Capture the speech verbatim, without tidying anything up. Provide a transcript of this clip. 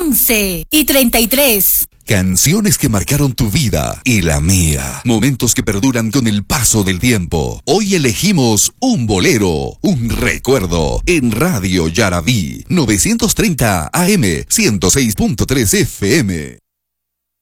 once y treinta y tres. Canciones que marcaron tu vida y la mía. Momentos que perduran con el paso del tiempo. Hoy elegimos un bolero, un recuerdo en Radio Yarabí novecientos treinta A M ciento seis punto tres F M.